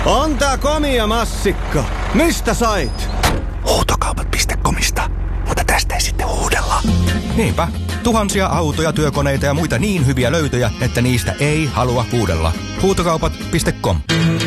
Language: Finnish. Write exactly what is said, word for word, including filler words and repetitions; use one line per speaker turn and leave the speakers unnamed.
On tää komia massikka. Mistä sait?
Huutokaupat piste comista. Mutta tästä ei sitten huudella.
Niinpä. Tuhansia autoja, työkoneita ja muita niin hyviä löytöjä, että niistä ei halua huudella. Huutokaupat piste com.